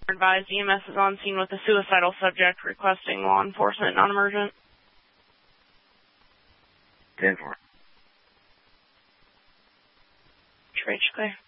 Advised EMS is on scene with a suicidal subject requesting law enforcement non-emergent. 10-4. Trade clear.